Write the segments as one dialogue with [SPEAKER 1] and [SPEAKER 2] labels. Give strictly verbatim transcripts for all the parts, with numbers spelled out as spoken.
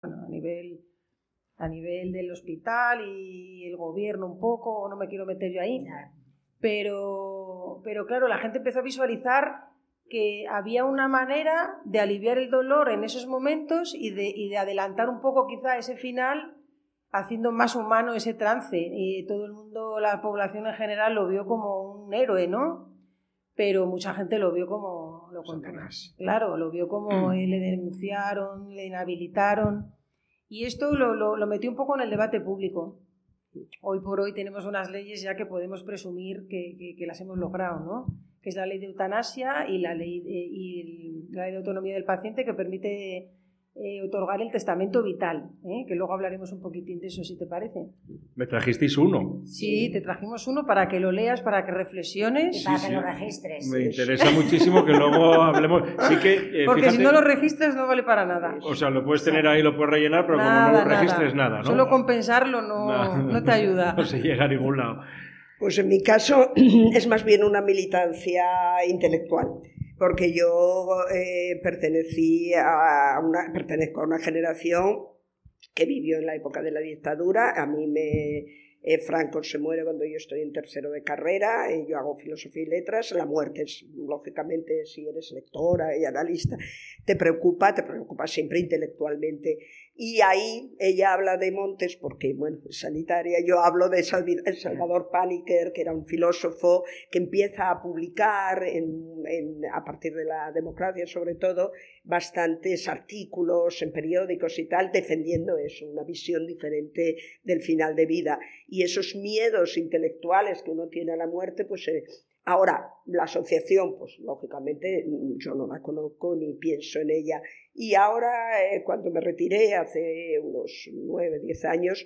[SPEAKER 1] bueno, a nivel, a nivel del hospital y el gobierno un poco, no me quiero meter yo ahí, pero, pero claro, la gente empezó a visualizar que había una manera de aliviar el dolor en esos momentos y de, y de adelantar un poco quizá ese final, haciendo más humano ese trance. Y todo el mundo, la población en general, lo vio como un héroe, ¿no? Pero mucha gente lo vio como lo contrario. Claro, lo vio como le denunciaron, le inhabilitaron. Y esto lo, lo, lo metió un poco en el debate público. Hoy por hoy tenemos unas leyes ya que podemos presumir que, que, que las hemos logrado, ¿no? Que es la ley de eutanasia y la ley de, y la ley de autonomía del paciente, que permite eh, otorgar el testamento vital, ¿eh? Que luego hablaremos un poquitín de eso, si te parece.
[SPEAKER 2] ¿Me trajisteis uno?
[SPEAKER 1] Sí, te trajimos uno para que lo leas, para que reflexiones.
[SPEAKER 3] Y para
[SPEAKER 2] sí,
[SPEAKER 3] que
[SPEAKER 2] sí.
[SPEAKER 3] lo registres.
[SPEAKER 2] Me interesa muchísimo que luego hablemos. Sí que, eh,
[SPEAKER 1] Porque
[SPEAKER 2] fíjate,
[SPEAKER 1] si no lo registras no vale para nada.
[SPEAKER 2] O sea, lo puedes tener ahí, lo puedes rellenar, pero
[SPEAKER 1] nada,
[SPEAKER 2] como no lo registres nada,
[SPEAKER 1] nada,
[SPEAKER 2] ¿no?
[SPEAKER 1] Solo compensarlo no,
[SPEAKER 2] no,
[SPEAKER 1] no te ayuda.
[SPEAKER 2] No se llega a ningún lado.
[SPEAKER 4] Pues en mi caso es más bien una militancia intelectual, porque yo eh, pertenecí a una, pertenezco a una generación que vivió en la época de la dictadura. A mí me... Eh, Franco se muere cuando yo estoy en tercero de carrera, eh, yo hago filosofía y letras. La muerte es, lógicamente, si eres lectora y analista, te preocupa, te preocupa siempre intelectualmente. Y ahí ella habla de Montes porque, bueno, es sanitaria. Yo hablo de Salvador Paniker, que era un filósofo que empieza a publicar en, en, a partir de la democracia, sobre todo, bastantes artículos en periódicos y tal, defendiendo eso, una visión diferente del final de vida. Y esos miedos intelectuales que uno tiene a la muerte, pues eh, ahora la asociación, pues lógicamente yo no la conozco ni pienso en ella. Y ahora, eh, cuando me retiré hace unos nueve, diez años,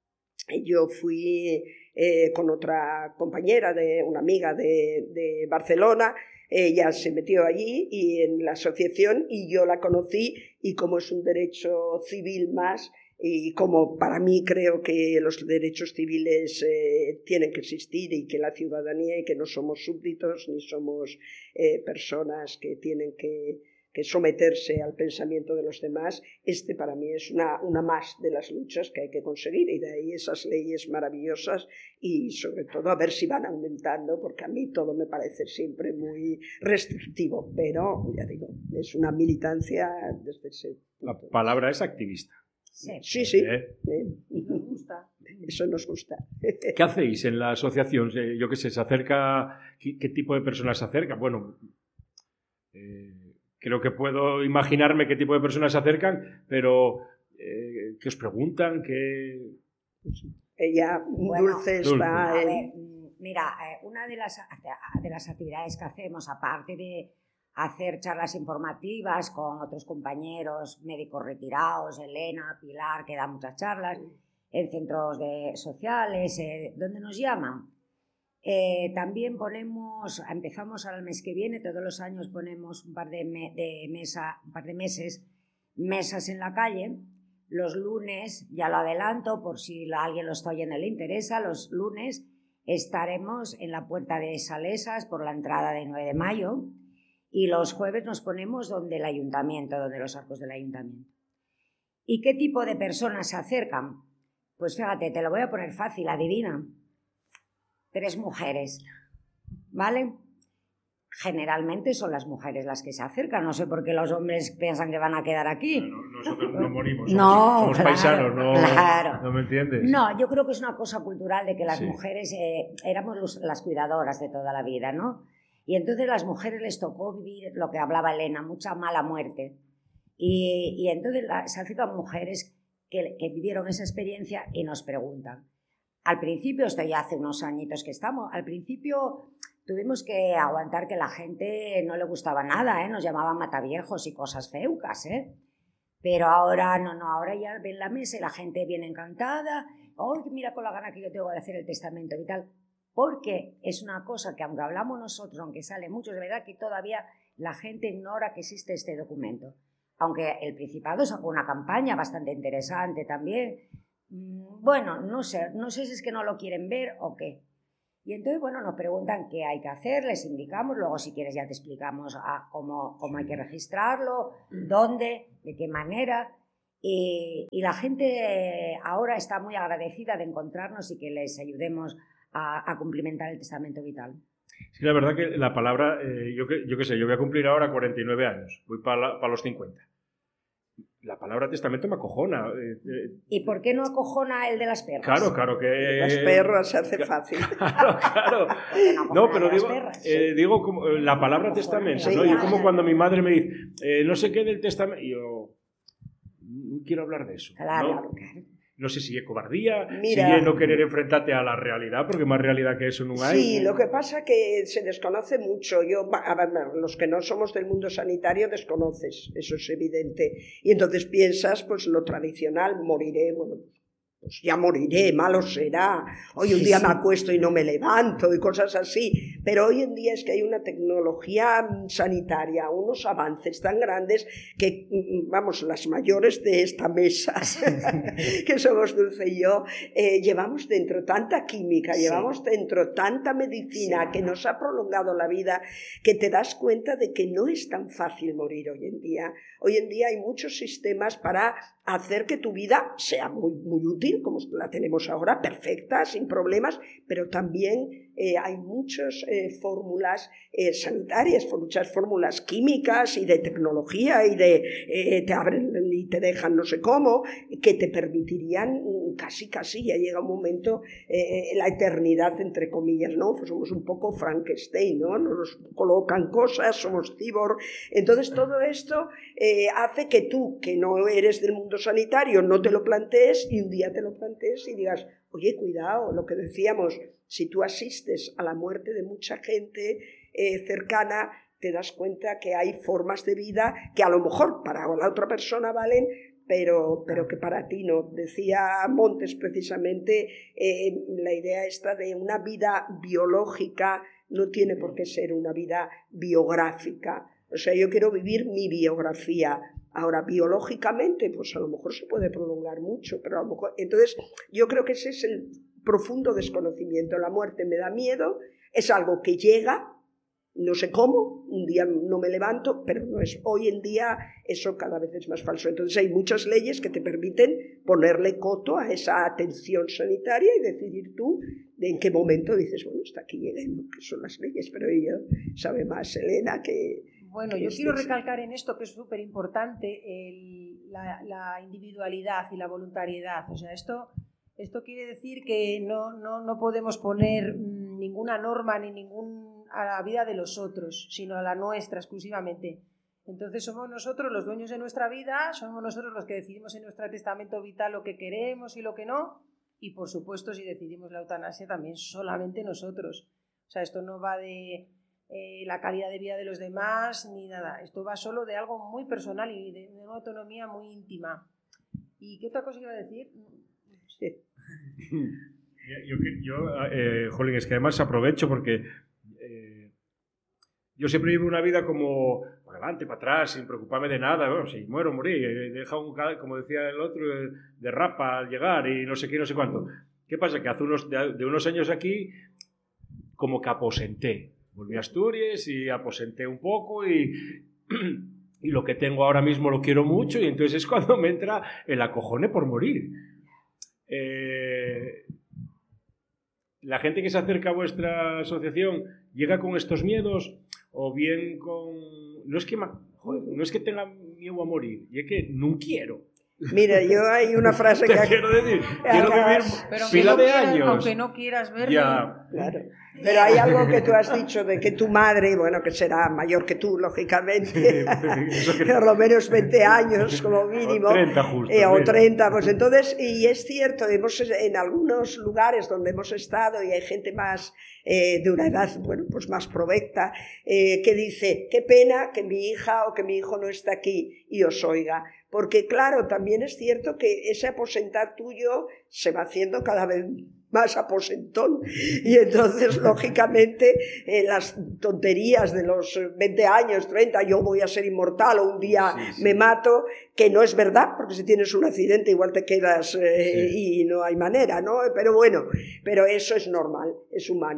[SPEAKER 4] yo fui eh, con otra compañera, de, una amiga de, de Barcelona. Ella se metió allí y en la asociación y yo la conocí, y como es un derecho civil más, y como para mí creo que los derechos civiles eh, tienen que existir, y que la ciudadanía, y que no somos súbditos ni somos eh, personas que tienen que, que someterse al pensamiento de los demás, este para mí es una, una más de las luchas que hay que conseguir, y de ahí esas leyes maravillosas, y sobre todo a ver si van aumentando, porque a mí todo me parece siempre muy restrictivo, pero ya digo, es una militancia desde ese punto.
[SPEAKER 2] La palabra es activista.
[SPEAKER 4] Sí, sí, sí.
[SPEAKER 2] ¿Eh?
[SPEAKER 1] Nos gusta.
[SPEAKER 4] Eso nos gusta.
[SPEAKER 2] ¿Qué hacéis en la asociación? Yo qué sé, ¿se acerca? ¿Qué, qué tipo de personas se acercan? Bueno, eh, creo que puedo imaginarme qué tipo de personas se acercan, pero eh, ¿qué os preguntan? ¿Qué...?
[SPEAKER 4] Ella,
[SPEAKER 3] Bueno,
[SPEAKER 4] Dulce,
[SPEAKER 2] Dulce.
[SPEAKER 4] está
[SPEAKER 3] A
[SPEAKER 4] en...
[SPEAKER 3] ver, mira, eh, una de las, de las actividades que hacemos, aparte de hacer charlas informativas con otros compañeros médicos retirados, Elena, Pilar, que da muchas charlas, en centros de, sociales, eh, donde nos llaman. Eh, también ponemos, empezamos ahora el mes que viene, todos los años ponemos un par de, me, de, mesa, un par de meses, mesas en la calle. Los lunes, ya lo adelanto por si alguien lo está oyendo y le interesa, los lunes estaremos en la puerta de Salesas por la entrada de nueve de mayo, y los jueves nos ponemos donde el ayuntamiento, donde los arcos del ayuntamiento. ¿Y qué tipo de personas se acercan? Pues fíjate, te lo voy a poner fácil, adivina. Tres mujeres, ¿vale? Generalmente son las mujeres las que se acercan. No sé por qué los hombres piensan que van a quedar aquí.
[SPEAKER 2] No, nosotros no morimos, somos,
[SPEAKER 3] no,
[SPEAKER 2] somos
[SPEAKER 3] claro,
[SPEAKER 2] paisanos, no,
[SPEAKER 3] claro.
[SPEAKER 2] ¿no me entiendes?
[SPEAKER 3] No, yo creo que es una cosa cultural de que las
[SPEAKER 2] Sí.
[SPEAKER 3] mujeres eh, éramos los, las cuidadoras de toda la vida, ¿no? Y entonces a las mujeres les tocó vivir lo que hablaba Elena, mucha mala muerte. Y, y entonces la, se acercan mujeres que, que vivieron esa experiencia y nos preguntan. Al principio, esto ya hace unos añitos que estamos, al principio tuvimos que aguantar que la gente no le gustaba nada, ¿eh? Nos llamaban mataviejos y cosas feucas, ¿eh? Pero ahora no, no, ahora ya ven la mesa y la gente viene encantada. ¡Ay, mira con la gana que yo tengo de hacer el testamento y tal! Porque es una cosa que, aunque hablamos nosotros, aunque sale mucho, de verdad que todavía la gente ignora que existe este documento. Aunque el Principado sacó una campaña bastante interesante también. Bueno, no sé, no sé si es que no lo quieren ver o qué. Y entonces, bueno, nos preguntan qué hay que hacer, les indicamos, luego si quieres ya te explicamos a cómo, cómo hay que registrarlo, dónde, de qué manera. Y, y la gente ahora está muy agradecida de encontrarnos y que les ayudemos a, a cumplimentar el testamento vital.
[SPEAKER 2] Sí, la verdad que la palabra, eh, yo, que, yo qué sé, yo voy a cumplir ahora cuarenta y nueve años, voy para pa los cincuenta. La palabra testamento me acojona. Eh, eh,
[SPEAKER 3] ¿Y por qué no acojona el de las perras?
[SPEAKER 2] Claro, claro que...
[SPEAKER 4] Las perras se hace fácil.
[SPEAKER 2] Claro, claro.
[SPEAKER 3] No,
[SPEAKER 2] No, pero digo,
[SPEAKER 3] perras,
[SPEAKER 2] eh,
[SPEAKER 3] sí.
[SPEAKER 2] digo como, eh, la palabra testamento,
[SPEAKER 3] Sí,
[SPEAKER 2] ¿no? Yo
[SPEAKER 3] claro.
[SPEAKER 2] como cuando mi madre me dice, eh, no sé qué del testamento, y yo no quiero hablar de eso.
[SPEAKER 3] Claro,
[SPEAKER 2] ¿no?
[SPEAKER 3] claro.
[SPEAKER 2] No sé si es cobardía,
[SPEAKER 4] Mira,
[SPEAKER 2] si es no querer enfrentarte a la realidad, porque más realidad que eso no hay.
[SPEAKER 4] Sí, lo que pasa es que se desconoce mucho. Yo, a ver, los que no somos del mundo sanitario desconoces, eso es evidente. Y entonces piensas, pues lo tradicional, moriré, bueno, pues ya moriré, malo será. Hoy un
[SPEAKER 3] Sí,
[SPEAKER 4] día
[SPEAKER 3] sí.
[SPEAKER 4] me acuesto y no me levanto y cosas así. Pero hoy en día es que hay una tecnología sanitaria, unos avances tan grandes que, vamos, las mayores de esta mesa, que somos Dulce y yo, eh, llevamos dentro tanta química,
[SPEAKER 3] Sí.
[SPEAKER 4] llevamos dentro tanta medicina
[SPEAKER 3] Sí.
[SPEAKER 4] que nos ha prolongado la vida, que te das cuenta de que no es tan fácil morir hoy en día. Hoy en día hay muchos sistemas para hacer que tu vida sea muy, muy útil, como la tenemos ahora, perfecta, sin problemas, pero también eh, hay muchas eh, fórmulas eh, sanitarias, muchas fórmulas químicas y de tecnología y de eh, te abren y te dejan no sé cómo, que te permitirían casi, casi, ya llega un momento, eh, la eternidad, entre comillas, ¿no? Pues somos un poco Frankenstein, ¿no? Nos colocan cosas, somos cyborg. Entonces todo esto eh, hace que tú, que no eres del mundo sanitario, no te lo plantees y un día te lo plantees y digas, oye, cuidado, lo que decíamos, si tú asistes a la muerte de mucha gente eh, cercana, te das cuenta que hay formas de vida que a lo mejor para la otra persona valen, pero, pero que para ti no. Decía Montes precisamente eh, la idea esta de una vida biológica no tiene por qué ser una vida biográfica. O sea, yo quiero vivir mi biografía. Ahora, biológicamente, pues a lo mejor se puede prolongar mucho, pero a lo mejor... Entonces, yo creo que ese es el profundo desconocimiento. La muerte me da miedo, es algo que llega, no sé cómo, un día no me levanto, pero no es. Hoy en día eso cada vez es más falso. Entonces hay muchas leyes que te permiten ponerle coto a esa atención sanitaria y decidir tú de en qué momento dices, bueno, hasta aquí llegué, ¿no? Que son las leyes, pero ella sabe más, Elena, que...
[SPEAKER 1] Bueno, yo quiero recalcar en esto que es súper importante la, la individualidad y la voluntariedad. O sea, esto, esto quiere decir que no, no, no podemos poner mmm, ninguna norma ni ningún a la vida de los otros, sino a la nuestra exclusivamente. Entonces somos nosotros los dueños de nuestra vida, somos nosotros los que decidimos en nuestro testamento vital lo que queremos y lo que no, y por supuesto si decidimos la eutanasia también solamente nosotros. O sea, esto no va de eh, la calidad de vida de los demás ni nada, esto va solo de algo muy personal y de, de una autonomía muy íntima. ¿Y qué otra cosa iba a decir?
[SPEAKER 4] Sí.
[SPEAKER 2] Yo, yo eh, jolín, es que además aprovecho porque yo siempre vivo una vida como para adelante, para atrás, sin preocuparme de nada. Bueno, si muero, morí. Deja un, como decía el otro, de rapa al llegar y no sé qué, no sé cuánto. ¿Qué pasa? Que hace unos, de, de unos años aquí, como que aposenté. Volví a Asturias y aposenté un poco y, y lo que tengo ahora mismo lo quiero mucho y entonces es cuando me entra el acojone por morir. Eh, la gente que se acerca a vuestra asociación llega con estos miedos o bien con... No es que, joder, no es que tenga miedo a morir, es que no quiero.
[SPEAKER 4] Mira, yo hay una frase
[SPEAKER 2] Te
[SPEAKER 4] que...
[SPEAKER 2] quiero decir, quiero vivir
[SPEAKER 1] pero
[SPEAKER 2] pila
[SPEAKER 1] no
[SPEAKER 2] de
[SPEAKER 1] quieras,
[SPEAKER 2] años.
[SPEAKER 1] Aunque no quieras verme...
[SPEAKER 2] Ya.
[SPEAKER 4] Claro. Pero hay algo que tú has dicho de que tu madre, bueno, que será mayor que tú, lógicamente, por lo menos veinte años como mínimo,
[SPEAKER 2] o treinta justo,
[SPEAKER 4] eh, o
[SPEAKER 2] mira.
[SPEAKER 4] treinta, pues entonces, y es cierto, hemos en algunos lugares donde hemos estado y hay gente más eh, de una edad, bueno, pues más provecta, eh, que dice, qué pena que mi hija o que mi hijo no está aquí y os oiga. Porque claro, también es cierto que ese aposentar tuyo se va haciendo cada vez más aposentón y entonces lógicamente eh, las tonterías de los veinte años, treinta, yo voy a ser inmortal o un día sí, sí. me mato, que no es verdad, porque si tienes un accidente igual te quedas eh, sí. y no hay manera, ¿no? Pero bueno, pero eso es normal, es humano.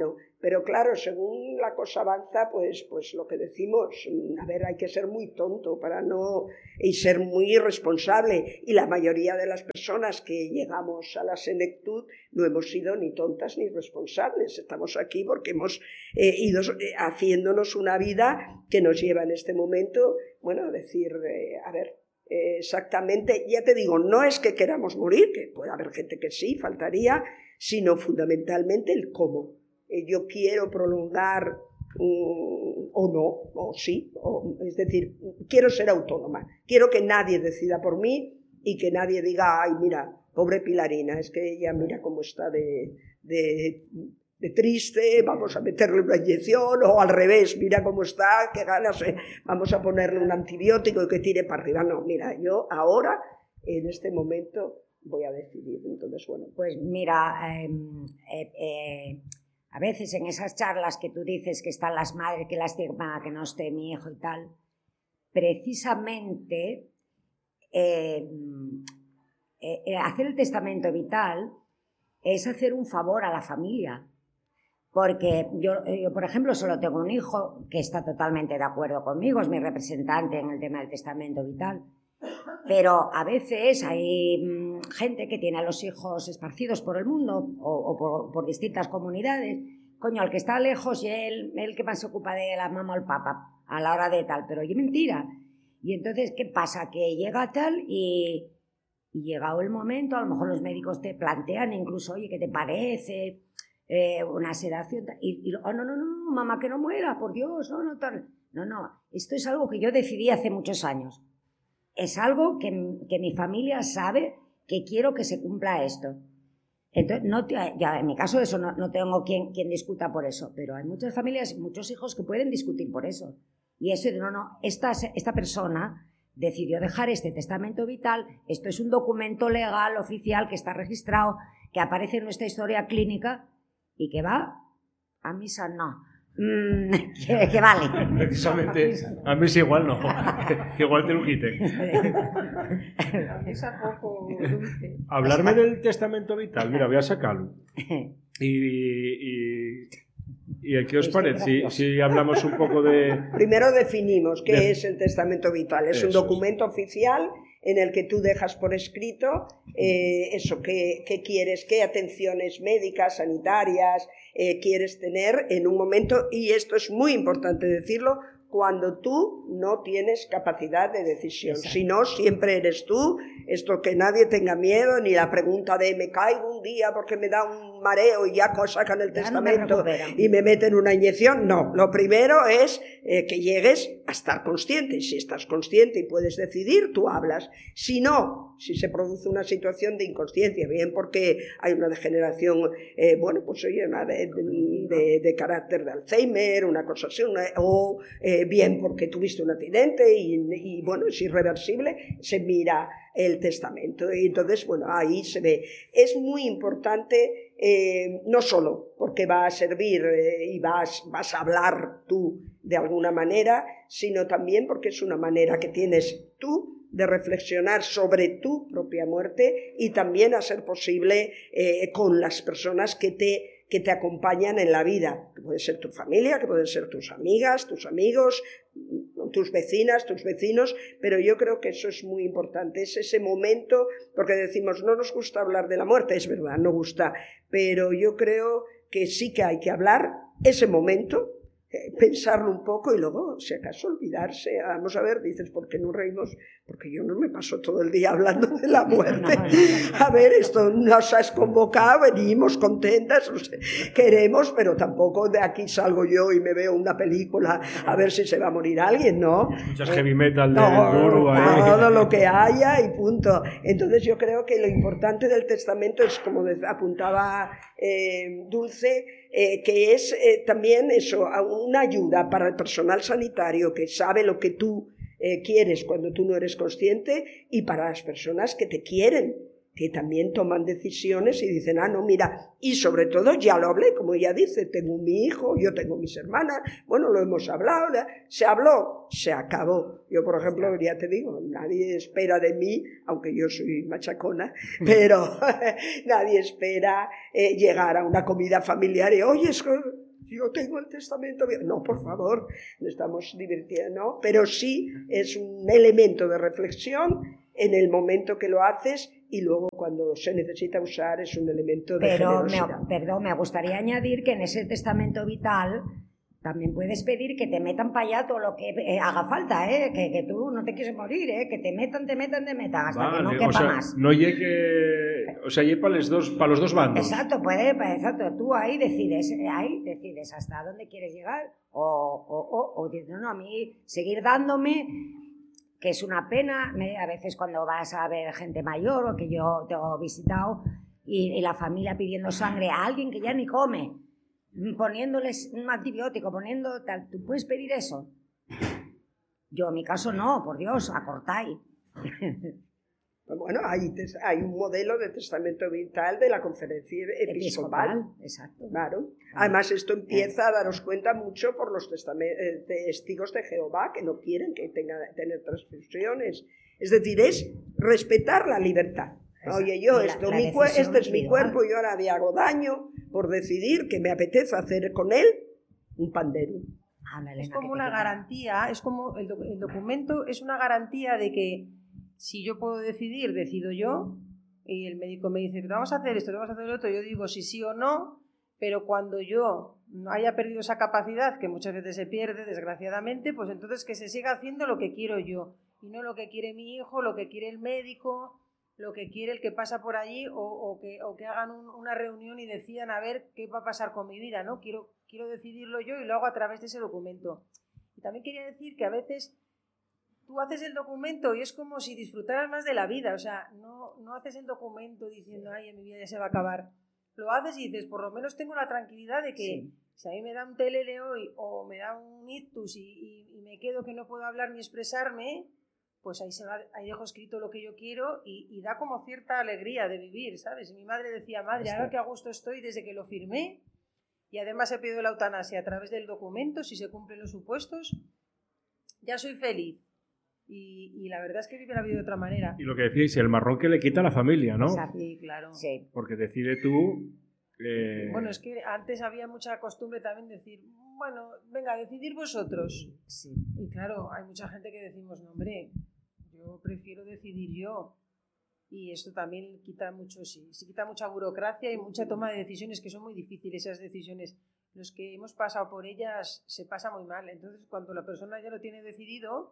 [SPEAKER 4] Pero claro, según la cosa avanza, pues, pues lo que decimos, a ver, hay que ser muy tonto para no, y ser muy irresponsable. Y la mayoría de las personas que llegamos a la senectud no hemos sido ni tontas ni responsables. Estamos aquí porque hemos eh, ido haciéndonos una vida que nos lleva en este momento, bueno, a decir, eh, a ver, eh, exactamente, ya te digo, no es que queramos morir, que puede haber gente que sí, faltaría, sino fundamentalmente el cómo. Yo quiero prolongar um, o no, o sí, o, es decir, quiero ser autónoma, quiero que nadie decida por mí y que nadie diga, ay, mira, pobre Pilarina, es que ella mira cómo está de, de, de triste, vamos a meterle una inyección, o al revés, mira cómo está, qué ganas, eh, vamos a ponerle un antibiótico y que tire para arriba. No, mira, yo ahora, en este momento, voy a decidir. Entonces, bueno.
[SPEAKER 3] Pues mira, eh, eh, eh, a veces en esas charlas que tú dices que están las madres, que lástima que no esté mi hijo y tal, precisamente eh, eh, hacer el testamento vital es hacer un favor a la familia. Porque yo, yo, por ejemplo, solo tengo un hijo que está totalmente de acuerdo conmigo, es mi representante en el tema del testamento vital. Pero a veces hay mmm, gente que tiene a los hijos esparcidos por el mundo o, o por, por distintas comunidades. Coño, el que está lejos y él, el que más se ocupa de la mamá o el papá a la hora de tal. Pero oye, mentira. Y entonces, ¿qué pasa? Que llega tal y, y llegado el momento, a lo mejor los médicos te plantean incluso, oye, ¿qué te parece? Eh, una sedación. Y, y oh, no, no, no, no, mamá, que no muera, por Dios, no, no, tal. No, no, esto es algo que yo decidí hace muchos años. Es algo que, que mi familia sabe que quiero que se cumpla esto. Entonces, no te, ya en mi caso eso no, no tengo quien, quien discuta por eso, pero hay muchas familias, muchos hijos que pueden discutir por eso. Y eso de no, no, esta, esta persona decidió dejar este testamento vital, esto es un documento legal, oficial, que está registrado, que aparece en nuestra historia clínica y que va a misa, no. Mm, que, que vale.
[SPEAKER 2] Precisamente, a mí sí igual no, que igual te lo quiten.
[SPEAKER 1] Es a poco dulce.
[SPEAKER 2] Hablarme del testamento vital, mira, voy a sacarlo. Y, y, y ¿qué os parece? Si, si hablamos un poco de...
[SPEAKER 4] Primero definimos qué
[SPEAKER 2] de... es
[SPEAKER 4] el testamento vital. Es
[SPEAKER 2] eso
[SPEAKER 4] un documento es. oficial en el que tú dejas por escrito eh, eso, qué, qué quieres, qué atenciones médicas, sanitarias eh, quieres tener en un momento, y esto es muy importante decirlo, cuando tú no tienes capacidad de decisión. Exacto. Si no, siempre eres tú. Esto, que nadie tenga miedo, ni la pregunta de me caigo un día porque me da un mareo y ya sacan el ya testamento no me y me meten una inyección. No, lo primero es eh, que llegues a estar consciente. Si estás consciente y puedes decidir, tú hablas. Si no, si se produce una situación de inconsciencia, bien porque hay una degeneración, eh, bueno, pues oye, una de, de, de, de carácter de Alzheimer, una cosa así, una, o eh, bien porque tuviste un accidente y, y bueno, es irreversible, se mira el testamento. Y entonces, bueno, ahí se ve. Es muy importante, eh, no solo porque va a servir eh, y vas, vas a hablar tú de alguna manera, sino también porque es una manera que tienes tú de reflexionar sobre tu propia muerte y también, a ser posible, eh, con las personas que te que te acompañan en la vida, que puede ser tu familia, que pueden ser tus amigas, tus amigos, tus vecinas, tus vecinos, pero yo creo que eso es muy importante, es ese momento, porque decimos, no nos gusta hablar de la muerte, es verdad, no gusta, pero yo creo que sí que hay que hablar ese momento, eh, pensarlo un poco y luego, si acaso, olvidarse. Vamos a ver, dices, ¿por qué no reímos? Porque yo no me paso todo el día hablando de la muerte. A ver, esto nos has convocado, venimos contentas, no sé, queremos, pero tampoco de aquí salgo yo y me veo una película a ver si se va a morir alguien, ¿no?
[SPEAKER 2] Muchas heavy metal de
[SPEAKER 4] no,
[SPEAKER 2] duro ahí.
[SPEAKER 4] Todo lo que haya y punto. Entonces yo creo que lo importante del testamento es, como apuntaba eh, Dulce, eh, que es eh, también eso, una ayuda para el personal sanitario que sabe lo que tú Eh, quieres cuando tú no eres consciente, y para las personas que te quieren, que también toman decisiones y dicen, ah, no, mira, y sobre todo ya lo hablé, como ella dice, tengo mi hijo, yo tengo mis hermanas, bueno, lo hemos hablado, se habló, se acabó. Yo, por ejemplo, ya te digo, nadie espera de mí, aunque yo soy machacona, pero nadie espera eh, llegar a una comida familiar y, oye, es que yo tengo el testamento, no, por favor, no estamos divirtiendo, ¿no? Pero sí es un elemento de reflexión en el momento que lo haces y luego cuando se necesita usar es un elemento de
[SPEAKER 3] Pero
[SPEAKER 4] generosidad.
[SPEAKER 3] me, perdón, me gustaría añadir que en ese testamento vital también puedes pedir que te metan para allá todo lo que eh, haga falta, ¿eh? Que, que tú no te quieres morir, ¿eh? Que te metan, te metan, te metan, hasta
[SPEAKER 2] Vale,
[SPEAKER 3] que no
[SPEAKER 2] o
[SPEAKER 3] quepa
[SPEAKER 2] sea,
[SPEAKER 3] más.
[SPEAKER 2] no llegue, o sea, llegue para los dos, para los dos bandos.
[SPEAKER 3] Exacto, puede, exacto, tú ahí decides, ahí decides hasta dónde quieres llegar o, o, o, o dices, no, no, a mí seguir dándome, que es una pena, me, a veces cuando vas a ver gente mayor o que yo te he visitado y, y la familia pidiendo sangre a alguien que ya ni come, poniéndoles un antibiótico, poniendo tal, ¿tú puedes pedir eso? Yo en mi caso no, por Dios, acortáis.
[SPEAKER 4] Bueno, hay, hay un modelo de testamento vital de la conferencia episcopal.
[SPEAKER 3] Episcopal, exacto.
[SPEAKER 4] Claro. Además, esto empieza a daros cuenta mucho por los testigos de Jehová que no quieren que tenga tener transfusiones. Es decir, es respetar la libertad. Oye, yo,
[SPEAKER 3] la,
[SPEAKER 4] esto,
[SPEAKER 3] la
[SPEAKER 4] mi cu- este es mi cuerpo, yo ahora le hago daño por decidir que me apetece hacer con él un pandero.
[SPEAKER 3] Ah, Elena,
[SPEAKER 1] es como
[SPEAKER 3] que
[SPEAKER 1] una
[SPEAKER 3] te
[SPEAKER 1] garantía, es como el, doc el documento es una garantía de que si yo puedo decidir, decido yo, y el médico me dice, vamos a hacer esto, vamos a hacer lo otro, yo digo si sí o no, pero cuando yo no haya perdido esa capacidad, que muchas veces se pierde, desgraciadamente, pues entonces que se siga haciendo lo que quiero yo, y no lo que quiere mi hijo, lo que quiere el médico, lo que quiere el que pasa por allí, o, o, que, o que hagan un, una reunión y decidan a ver qué va a pasar con mi vida, ¿no? Quiero, quiero decidirlo yo y lo hago a través de ese documento. Y también quería decir que a veces tú haces el documento y es como si disfrutaras más de la vida, o sea, no, no haces el documento diciendo, ay, en mi vida ya se va a acabar. Lo haces y dices, por lo menos tengo la tranquilidad de que sí. Si a mí me da un T L L hoy o me da un ictus y, y, y me quedo que no puedo hablar ni expresarme, pues ahí, se va, ahí dejo escrito lo que yo quiero y, y da como cierta alegría de vivir, ¿sabes? Y mi madre decía, madre, ahora que a gusto estoy desde que lo firmé y además he pedido la eutanasia a través del documento, si se cumplen los supuestos, ya soy feliz. Y, y la verdad es que vive la vida de otra manera.
[SPEAKER 2] Y lo que decíais, el marrón que le quita a la familia, ¿no?
[SPEAKER 1] Sí, claro.
[SPEAKER 3] Sí.
[SPEAKER 2] Porque decide tú... Eh...
[SPEAKER 1] Bueno, es que antes había mucha costumbre también de decir, bueno, venga, decidir vosotros.
[SPEAKER 3] Sí.
[SPEAKER 1] Y claro, hay mucha gente que decimos, no, hombre, yo prefiero decidir yo. Y esto también quita mucho, sí, sí quita mucha burocracia y mucha toma de decisiones que son muy difíciles, esas decisiones. Los que hemos pasado por ellas se pasa muy mal. Entonces, cuando la persona ya lo tiene decidido,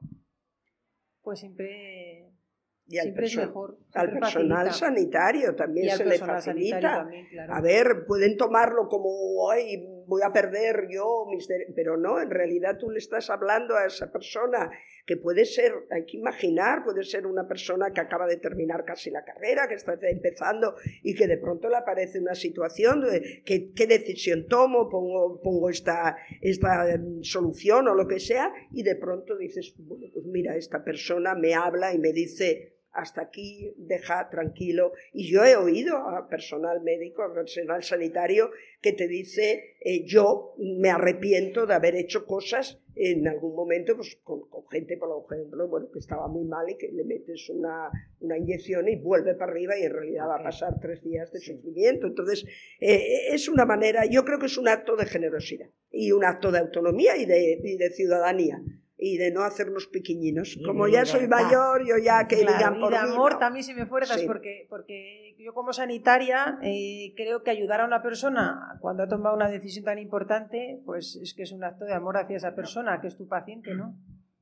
[SPEAKER 1] pues siempre,
[SPEAKER 4] y al
[SPEAKER 1] siempre es mejor.
[SPEAKER 4] Al personal
[SPEAKER 1] facilita.
[SPEAKER 4] sanitario también se le facilita.
[SPEAKER 1] También, claro.
[SPEAKER 4] A ver, pueden tomarlo como, ay, voy a perder yo mis derechos, pero no, en realidad tú le estás hablando a esa persona que puede ser, hay que imaginar, puede ser una persona que acaba de terminar casi la carrera, que está empezando y que de pronto le aparece una situación de que, qué decisión tomo, pongo, pongo esta, esta solución o lo que sea, y de pronto dices, bueno, pues mira, esta persona me habla y me dice, hasta aquí, deja tranquilo. Y yo he oído a personal médico, a personal sanitario, que te dice, eh, yo me arrepiento de haber hecho cosas en algún momento, pues con, con gente, por ejemplo, bueno, que estaba muy mal y que le metes una, una inyección y vuelve para arriba y en realidad okay. va a pasar tres días de sufrimiento. Entonces, eh, es una manera, yo creo que es un acto de generosidad y un acto de autonomía y de, y de ciudadanía. Y de no hacernos pequeñinos. Y como ya soy mayor, yo ya que
[SPEAKER 1] claro,
[SPEAKER 4] digan por
[SPEAKER 1] y de
[SPEAKER 4] mí,
[SPEAKER 1] amor
[SPEAKER 4] no.
[SPEAKER 1] también si me fuerzas, sí. porque, porque yo como sanitaria eh, creo que ayudar a una persona cuando ha tomado una decisión tan importante, pues es que es un acto de amor hacia esa persona, que es tu paciente, ¿no?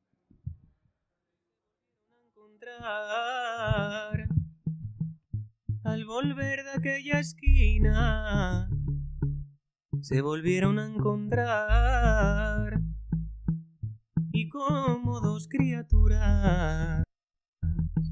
[SPEAKER 5] Al volver de aquella esquina, se volvieron a encontrar. Y como dos criaturas